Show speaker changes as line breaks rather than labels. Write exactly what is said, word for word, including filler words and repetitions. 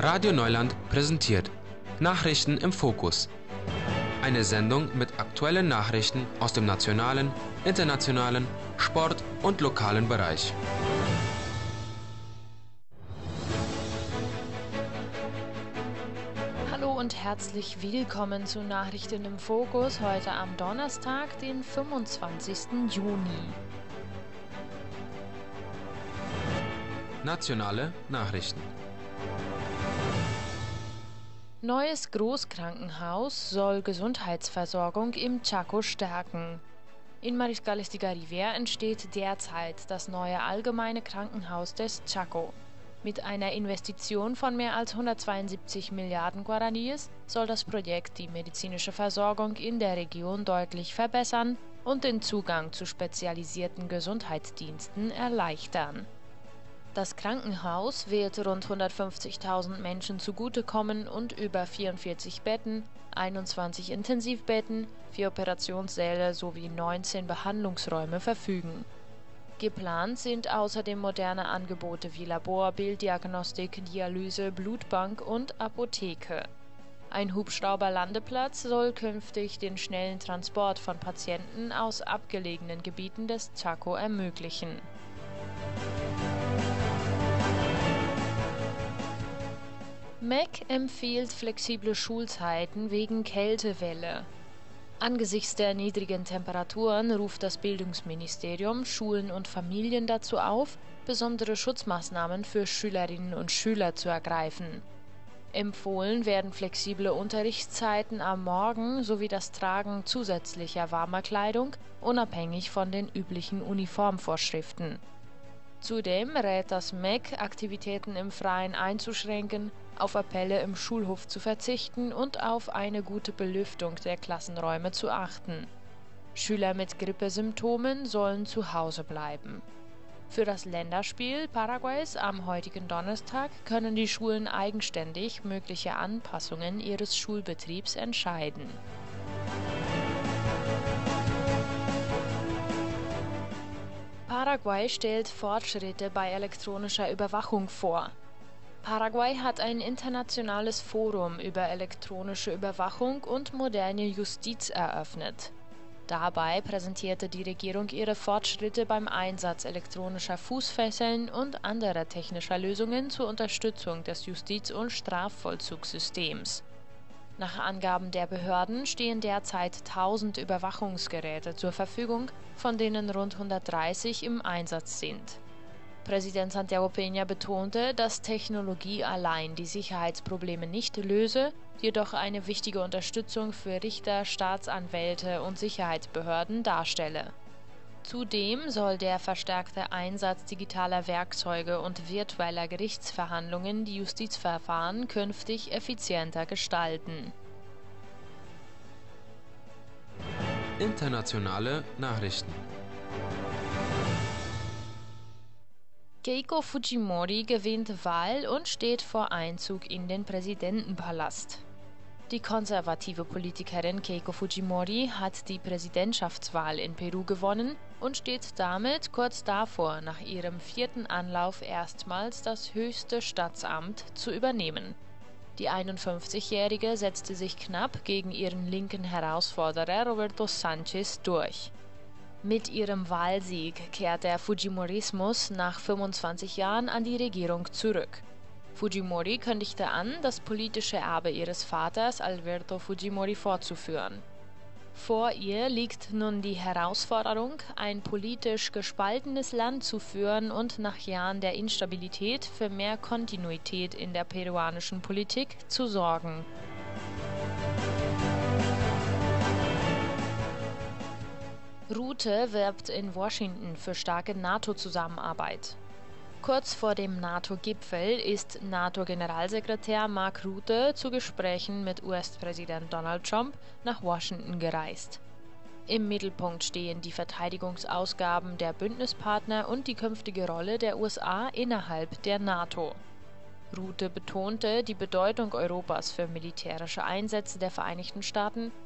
Radio Neuland präsentiert Nachrichten im Fokus. Eine Sendung mit aktuellen Nachrichten aus dem nationalen, internationalen, Sport- und lokalen Bereich.
Hallo und herzlich willkommen zu Nachrichten im Fokus heute am Donnerstag, den fünfundzwanzigsten Juni.
Nationale Nachrichten.
Neues Großkrankenhaus soll Gesundheitsversorgung im Chaco stärken. In Mariscales de Gariver entsteht derzeit das neue allgemeine Krankenhaus des Chaco. Mit einer Investition von mehr als hundertzweiundsiebzig Milliarden Guaraníes soll das Projekt die medizinische Versorgung in der Region deutlich verbessern und den Zugang zu spezialisierten Gesundheitsdiensten erleichtern. Das Krankenhaus wird rund hundertfünfzigtausend Menschen zugutekommen und über vierundvierzig Betten, einundzwanzig Intensivbetten, vier Operationssäle sowie neunzehn Behandlungsräume verfügen. Geplant sind außerdem moderne Angebote wie Labor, Bilddiagnostik, Dialyse, Blutbank und Apotheke. Ein Hubschrauberlandeplatz soll künftig den schnellen Transport von Patienten aus abgelegenen Gebieten des Chaco ermöglichen. M E C empfiehlt flexible Schulzeiten wegen Kältewelle. Angesichts der niedrigen Temperaturen ruft das Bildungsministerium Schulen und Familien dazu auf, besondere Schutzmaßnahmen für Schülerinnen und Schüler zu ergreifen. Empfohlen werden flexible Unterrichtszeiten am Morgen sowie das Tragen zusätzlicher warmer Kleidung, unabhängig von den üblichen Uniformvorschriften. Zudem rät das M E C, Aktivitäten im Freien einzuschränken, auf Appelle im Schulhof zu verzichten und auf eine gute Belüftung der Klassenräume zu achten. Schüler mit Grippesymptomen sollen zu Hause bleiben. Für das Länderspiel Paraguays am heutigen Donnerstag können die Schulen eigenständig mögliche Anpassungen ihres Schulbetriebs entscheiden. Paraguay stellt Fortschritte bei elektronischer Überwachung vor. Paraguay hat ein internationales Forum über elektronische Überwachung und moderne Justiz eröffnet. Dabei präsentierte die Regierung ihre Fortschritte beim Einsatz elektronischer Fußfesseln und anderer technischer Lösungen zur Unterstützung des Justiz- und Strafvollzugssystems. Nach Angaben der Behörden stehen derzeit tausend Überwachungsgeräte zur Verfügung, von denen rund hundertdreißig im Einsatz sind. Präsident Santiago Peña betonte, dass Technologie allein die Sicherheitsprobleme nicht löse, jedoch eine wichtige Unterstützung für Richter, Staatsanwälte und Sicherheitsbehörden darstelle. Zudem soll der verstärkte Einsatz digitaler Werkzeuge und virtueller Gerichtsverhandlungen die Justizverfahren künftig effizienter gestalten.
Internationale Nachrichten.
Keiko Fujimori gewinnt Wahl und steht vor Einzug in den Präsidentenpalast. Die konservative Politikerin Keiko Fujimori hat die Präsidentschaftswahl in Peru gewonnen und steht damit kurz davor, nach ihrem vierten Anlauf erstmals das höchste Staatsamt zu übernehmen. Die einundfünfzigjährige setzte sich knapp gegen ihren linken Herausforderer Roberto Sanchez durch. Mit ihrem Wahlsieg kehrt der Fujimorismus nach fünfundzwanzig Jahren an die Regierung zurück. Fujimori kündigte an, das politische Erbe ihres Vaters Alberto Fujimori fortzuführen. Vor ihr liegt nun die Herausforderung, ein politisch gespaltenes Land zu führen und nach Jahren der Instabilität für mehr Kontinuität in der peruanischen Politik zu sorgen. Rutte wirbt in Washington für starke NATO-Zusammenarbeit. Kurz vor dem NATO-Gipfel ist NATO-Generalsekretär Mark Rutte zu Gesprächen mit U S-Präsident Donald Trump nach Washington gereist. Im Mittelpunkt stehen die Verteidigungsausgaben der Bündnispartner und die künftige Rolle der U S A innerhalb der NATO. Rutte betonte die Bedeutung Europas für militärische Einsätze der Vereinigten Staaten